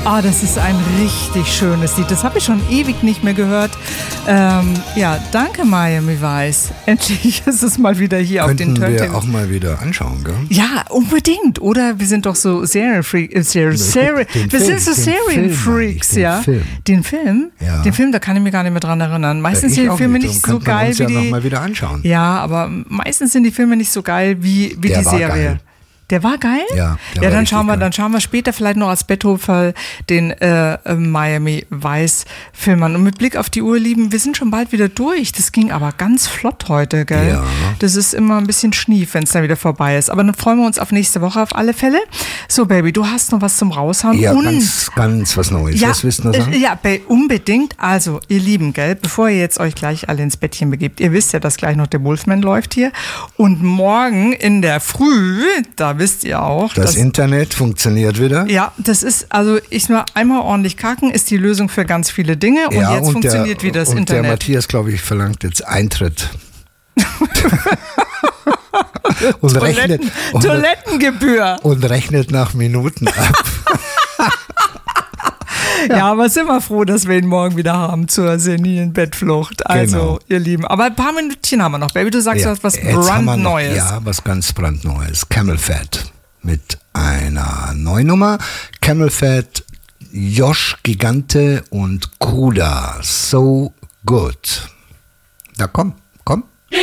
Ah, das ist ein richtig schönes Lied. Das habe ich schon ewig nicht mehr gehört. Ja, danke Miami Vice. Endlich ist es mal wieder hier auf den Turntable. Könnten wir auch mal wieder anschauen, gell? Ja, unbedingt. Oder wir sind doch so Serienfreaks, ja. Film. Den Film? Ja. Den Film, da kann ich mich gar nicht mehr dran erinnern. Meistens sind die Filme nicht so geil wie die... noch mal wieder anschauen. Ja, aber meistens sind die Filme nicht so geil wie die Serie. Geil. Der war geil? Ja, dann schauen wir später vielleicht noch als Beethoven den Miami Vice Film an. Und mit Blick auf die Uhr, Lieben, wir sind schon bald wieder durch. Das ging aber ganz flott heute, gell? Ja. Das ist immer ein bisschen schnief, wenn es dann wieder vorbei ist. Aber dann freuen wir uns auf nächste Woche auf alle Fälle. So, Baby, du hast noch was zum Raushauen. Ja, und ganz was Neues. ja, was willst du noch sagen? Ja, unbedingt. Also, ihr Lieben, gell, bevor ihr jetzt euch gleich alle ins Bettchen begebt, ihr wisst ja, dass gleich noch der Wolfman läuft hier. Und morgen in der Früh, da wisst ihr auch, das Internet funktioniert wieder. Ja, das ist, also ich nur einmal ordentlich kacken, ist die Lösung für ganz viele Dinge. Und ja, jetzt funktioniert wieder das Internet. Und der Matthias, glaube ich, verlangt jetzt Eintritt. und Toilettengebühr. Und rechnet nach Minuten ab. Ja, aber sind wir froh, dass wir ihn morgen wieder haben zur senilen Bettflucht. Also, genau. Ihr Lieben. Aber ein paar Minütchen haben wir noch. Baby, du sagst, du hast was brandneues. Ja, was ganz brandneues. Camel Fat mit einer neuen Nummer. Camel Fat, Josh Gigante und Kruda. So good. Da komm.